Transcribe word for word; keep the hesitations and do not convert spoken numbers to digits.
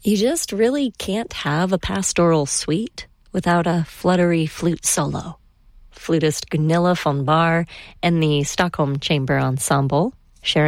You just really can't have a pastoral suite without a fluttery flute solo. Flutist Gunilla von Bahr and the Stockholm Chamber Ensemble